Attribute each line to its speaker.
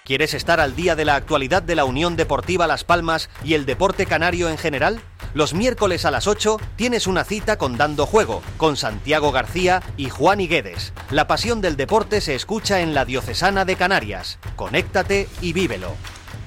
Speaker 1: ¿Quieres estar al día de la actualidad de la Unión Deportiva Las Palmas y el deporte canario en general? Los miércoles a las 8 tienes una cita con Dando Juego, con Santiago García y Juan Higuedes. La pasión del deporte se escucha en la Diocesana de Canarias. Conéctate y vívelo.